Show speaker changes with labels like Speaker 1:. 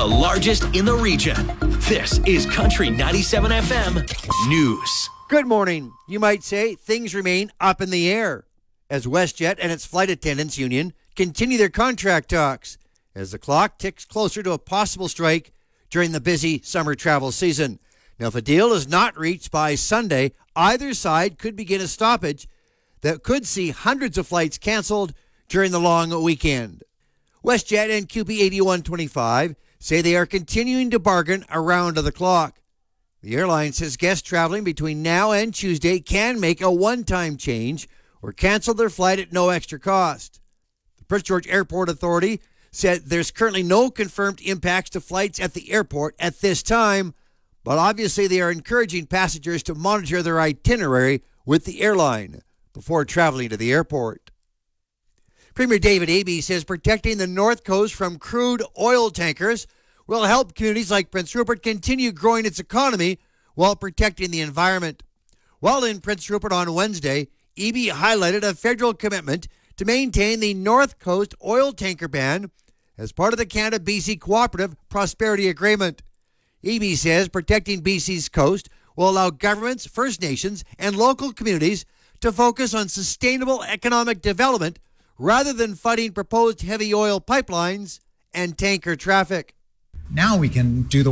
Speaker 1: the largest in the region. This is Country 97 FM News.
Speaker 2: Good morning. You might say things remain up in the air as WestJet and its flight attendants union continue their contract talks as the clock ticks closer to a possible strike during the busy summer travel season. Now, if a deal is not reached by Sunday, either side could begin a stoppage that could see hundreds of flights canceled during the long weekend. WestJet and QP 8125 say they are continuing to bargain around the clock. The airline says guests traveling between now and Tuesday can make a one-time change or cancel their flight at no extra cost. The Prince George Airport Authority said there's currently no confirmed impacts to flights at the airport at this time, but obviously they are encouraging passengers to monitor their itinerary with the airline before traveling to the airport. Premier David Eby says protecting the North Coast from crude oil tankers will help communities like Prince Rupert continue growing its economy while protecting the environment. While in Prince Rupert on Wednesday, Eby highlighted a federal commitment to maintain the North Coast oil tanker ban as part of the Canada-BC Cooperative Prosperity Agreement. Eby says protecting BC's coast will allow governments, First Nations, and local communities to focus on sustainable economic development rather than fighting proposed heavy oil pipelines and tanker traffic.
Speaker 3: Now we can do the